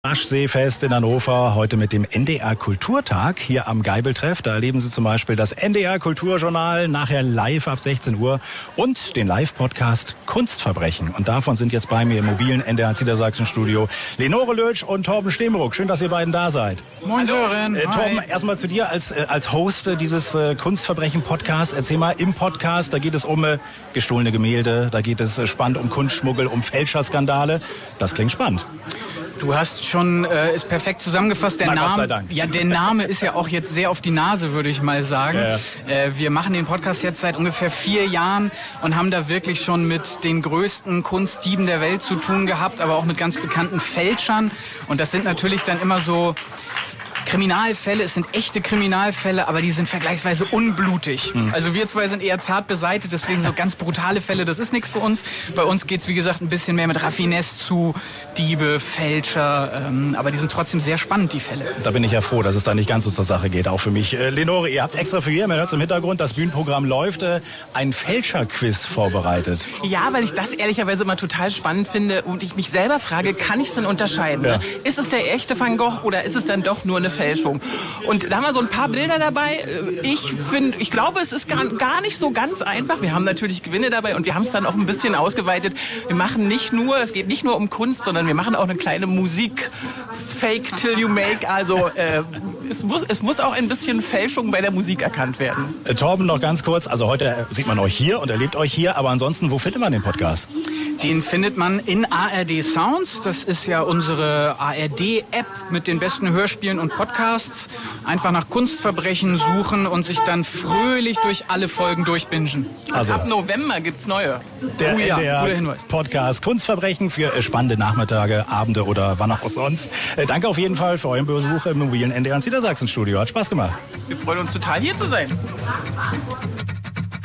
Aschseefest in Hannover, heute mit dem NDR Kulturtag hier am Geibeltreff. Da erleben Sie zum Beispiel das NDR Kulturjournal, nachher live ab 16 Uhr und den Live-Podcast Kunstverbrechen. Und davon sind jetzt bei mir im mobilen NDR Niedersachsen-Studio Lenore Lötsch und Torben Stehmruck. Schön, dass ihr beiden da seid. Moin Sören. Torben, erstmal zu dir als Host dieses Kunstverbrechen-Podcasts. Erzähl mal, im Podcast, da geht es um gestohlene Gemälde, da geht es spannend um Kunstschmuggel, um Fälscherskandale. Das klingt spannend. Du hast schon ist perfekt zusammengefasst. Der Name, Gott sei Dank. Ja, der Name ist ja auch jetzt sehr auf die Nase, würde ich mal sagen. Ja. Wir machen den Podcast jetzt seit ungefähr 4 Jahren und haben da wirklich schon mit den größten Kunstdieben der Welt zu tun gehabt, aber auch mit ganz bekannten Fälschern. Und das sind natürlich dann immer so Kriminalfälle, es sind echte Kriminalfälle, aber die sind vergleichsweise unblutig. Also wir zwei sind eher zart beseitigt, deswegen so ganz brutale Fälle, das ist nichts für uns. Bei uns geht's wie gesagt, ein bisschen mehr mit Raffinesse zu, Diebe, Fälscher, aber die sind trotzdem sehr spannend, die Fälle. Da bin ich ja froh, dass es da nicht ganz so zur Sache geht, auch für mich. Lenore, ihr habt extra für hier, man hört im Hintergrund, das Bühnenprogramm läuft, ein Fälscherquiz vorbereitet. Ja, weil ich das ehrlicherweise immer total spannend finde und ich mich selber frage, kann ich es denn unterscheiden? Ja. Ne? Ist es der echte Van Gogh oder ist es dann doch nur eine Fälschung? Und da haben wir so ein paar Bilder dabei. Ich glaube, es ist gar nicht so ganz einfach. Wir haben natürlich Gewinne dabei und wir haben es dann auch ein bisschen ausgeweitet. Wir machen es geht nicht nur um Kunst, sondern wir machen auch eine kleine Musik, Fake till you make. Also es muss auch ein bisschen Fälschung bei der Musik erkannt werden. Torben, noch ganz kurz, also heute sieht man euch hier und erlebt euch hier, aber ansonsten, wo findet man den Podcast? Den findet man in ARD Sounds. Das ist ja unsere ARD-App mit den besten Hörspielen und Podcasts. Einfach nach Kunstverbrechen suchen und sich dann fröhlich durch alle Folgen durchbingen. Also ab November gibt's neue. Der guter Hinweis. Podcast Kunstverbrechen für spannende Nachmittage, Abende oder wann auch sonst. Danke auf jeden Fall für euren Besuch im mobilen NDR Niedersachsen-Studio. Hat Spaß gemacht. Wir freuen uns total, hier zu sein.